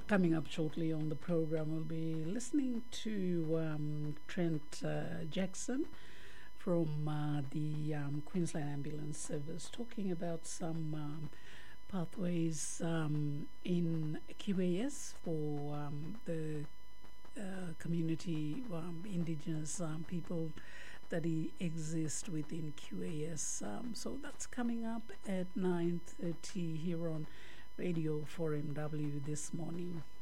Coming up shortly on the program, we'll be listening to Trent Jackson from the Queensland Ambulance Service talking about some pathways in QAS for the community, Indigenous people that exist within QAS. So that's coming up at 9:30 here on Radio 4MW this morning.